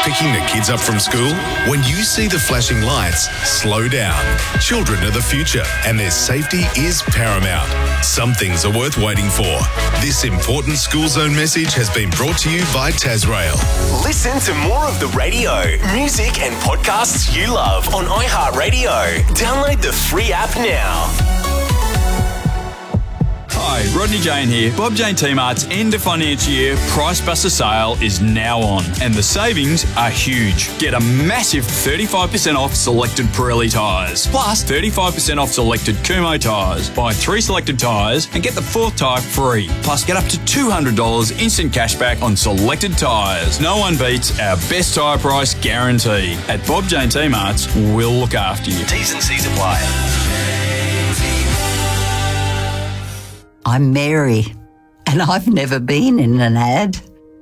picking the kids up from school? When you see the flashing lights, slow down. Children are the future and their safety is paramount. Some things are worth waiting for. This important school zone message has been brought to you by Tasrail. Listen to more of the radio, music and podcasts you love on iHeartRadio. Download the free app now. Hi, Rodney Jane here. Bob Jane T-Mart's end of financial year Price Buster sale is now on and the savings are huge. Get a massive 35% off selected Pirelli tyres, plus 35% off selected Kumho tyres. Buy 3 selected tyres and get the 4th tyre free. Plus get up to $200 instant cashback on selected tyres. No one beats our best tyre price guarantee. At Bob Jane T-Mart's, we'll look after you. T's and C's apply. I'm Mary, and I've never been in an ad.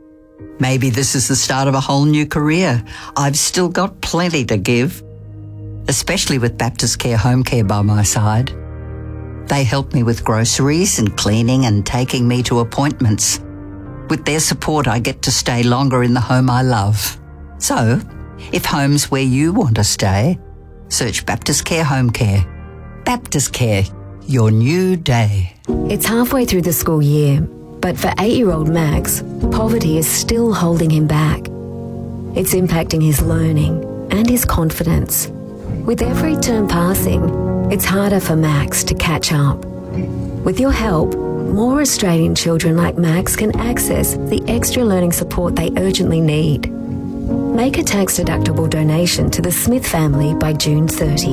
Maybe this is the start of a whole new career. I've still got plenty to give, especially with Baptist Care Home Care by my side. They help me with groceries and cleaning and taking me to appointments. With their support, I get to stay longer in the home I love. So, if home's where you want to stay, search Baptist Care Home Care. Baptist Care, your new day. It's halfway through the school year, but for 8-year-old Max, poverty is still holding him back. It's impacting his learning and his confidence. With every term passing, it's harder for Max to catch up. With your help, more Australian children like Max can access the extra learning support they urgently need. Make a tax-deductible donation to the Smith family by June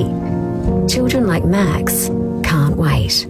30. Children like Max can't wait.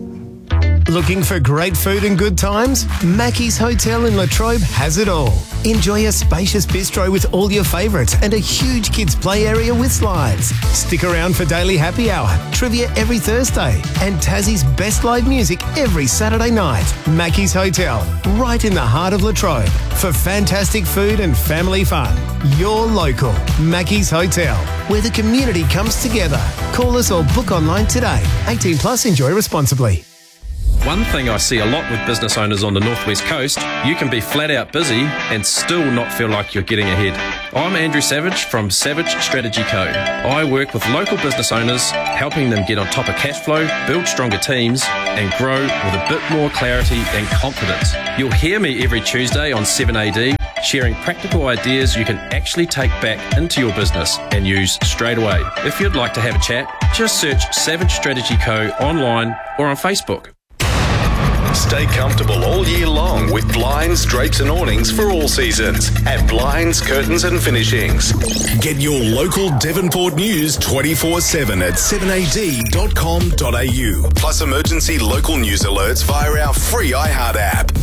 Looking for great food and good times? Mackey's Hotel in Latrobe has it all. Enjoy a spacious bistro with all your favourites and a huge kids play area with slides. Stick around for daily happy hour, trivia every Thursday, and Tassie's best live music every Saturday night. Mackey's Hotel, right in the heart of Latrobe. For fantastic food and family fun. Your local Mackey's Hotel, where the community comes together. Call us or book online today. 18 plus, enjoy responsibly. One thing I see a lot with business owners on the Northwest Coast, you can be flat out busy and still not feel like you're getting ahead. I'm Andrew Savage from Savage Strategy Co. I work with local business owners, helping them get on top of cash flow, build stronger teams, and grow with a bit more clarity and confidence. You'll hear me every Tuesday on 7AD, sharing practical ideas you can actually take back into your business and use straight away. If you'd like to have a chat, just search Savage Strategy Co. online or on Facebook. Stay comfortable all year long with blinds, drapes and awnings for all seasons at Blinds, Curtains and Finishings. Get your local Devonport news 24/7 at 7ad.com.au. Plus emergency local news alerts via our free iHeart app.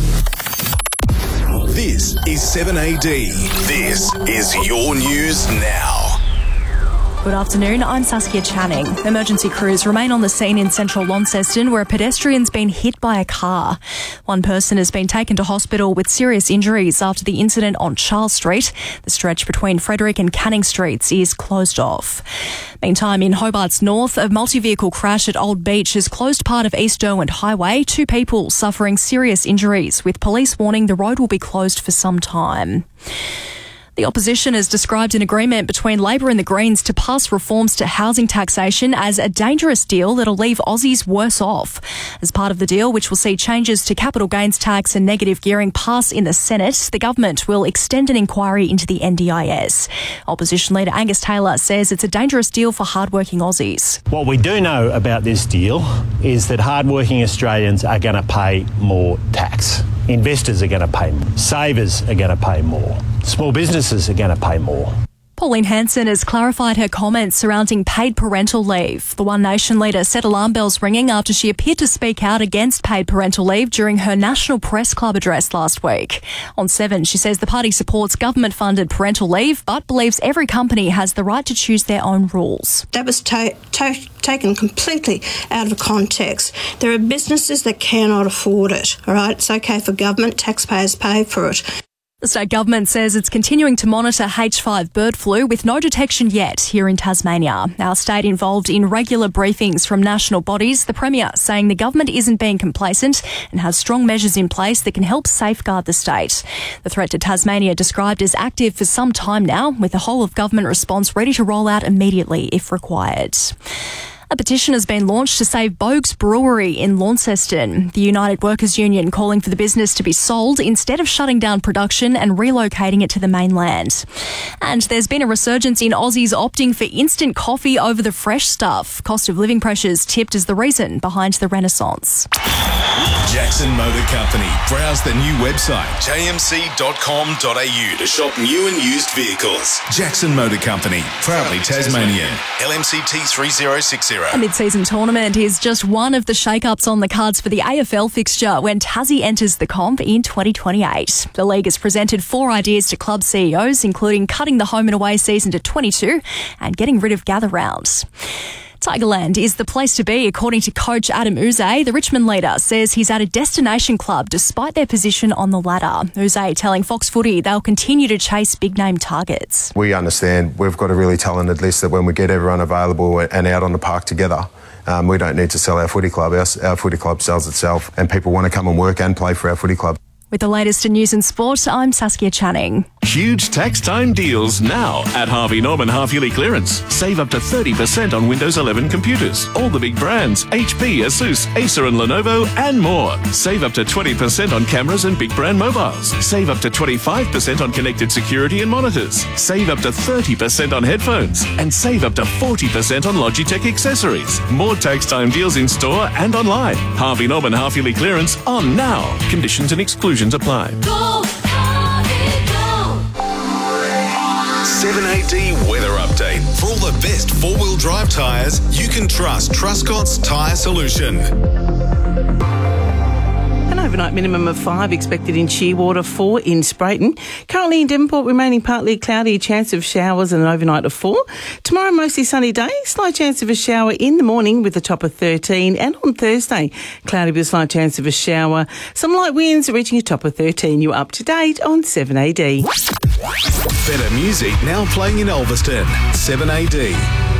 This is 7AD. This is your news now. Good afternoon, I'm Saskia Channing. Emergency crews remain on the scene in central Launceston where a pedestrian's been hit by a car. One person has been taken to hospital with serious injuries after the incident on Charles Street. The stretch between Frederick and Canning Streets is closed off. Meantime, in Hobart's north, a multi-vehicle crash at Old Beach has closed part of East Derwent Highway. 2 people suffering serious injuries, with police warning the road will be closed for some time. The opposition has described an agreement between Labor and the Greens to pass reforms to housing taxation as a dangerous deal that'll leave Aussies worse off. As part of the deal, which will see changes to capital gains tax and negative gearing pass in the Senate, the government will extend an inquiry into the NDIS. Opposition leader Angus Taylor says it's a dangerous deal for hardworking Aussies. What we do know about this deal is that hardworking Australians are going to pay more tax. Investors are going to pay more. Savers are going to pay more. Small businesses are going to pay more. Pauline Hanson has clarified her comments surrounding paid parental leave. The One Nation leader set alarm bells ringing after she appeared to speak out against paid parental leave during her National Press Club address last week. On 7, she says the party supports government-funded parental leave but believes every company has the right to choose their own rules. That was taken completely out of context. There are businesses that cannot afford it, all right? It's okay for government, taxpayers pay for it. The state government says it's continuing to monitor H5 bird flu with no detection yet here in Tasmania. Our state involved in regular briefings from national bodies, the Premier saying the government isn't being complacent and has strong measures in place that can help safeguard the state. The threat to Tasmania described as active for some time now, with the whole of government response ready to roll out immediately if required. A petition has been launched to save Bogue's Brewery in Launceston. The United Workers Union calling for the business to be sold instead of shutting down production and relocating it to the mainland. And there's been a resurgence in Aussies opting for instant coffee over the fresh stuff. Cost of living pressures tipped as the reason behind the renaissance. Jackson Motor Company. Browse the new website, jmc.com.au, to shop new and used vehicles. Jackson Motor Company, proudly Tasmanian. LMCT 3060. A mid-season tournament is just one of the shake-ups on the cards for the AFL fixture when Tassie enters the comp in 2028. The league has presented 4 ideas to club CEOs, including cutting the home and away season to 22 and getting rid of gather rounds. Tigerland is the place to be, according to coach Adam Uze. The Richmond leader says he's at a destination club despite their position on the ladder. Uze telling Fox Footy they'll continue to chase big-name targets. We understand we've got a really talented list that when we get everyone available and out on the park together, we don't need to sell our footy club. Our footy club sells itself and people want to come and work and play for our footy club. With the latest in news and sport, I'm Saskia Channing. Huge tax time deals now at Harvey Norman half-yearly clearance. Save up to 30% on Windows 11 computers. All the big brands, HP, Asus, Acer and Lenovo and more. Save up to 20% on cameras and big brand mobiles. Save up to 25% on connected security and monitors. Save up to 30% on headphones. And save up to 40% on Logitech accessories. More tax time deals in store and online. Harvey Norman half-yearly clearance on now. Conditions and exclusions apply. Go, Harvey, go. 7AD weather update. For all the best four-wheel drive tyres, you can trust Truscott's Tyre Solution. An overnight minimum of 5 expected in Shearwater, 4 in Sprayton. Currently in Devonport, remaining partly cloudy, chance of showers and an overnight of 4. Tomorrow, mostly sunny day, slight chance of a shower in the morning with a top of 13. And on Thursday, cloudy with a slight chance of a shower. Some light winds reaching a top of 13. You're up to date on 7AD. Better music now playing in Ulverston. 7AD.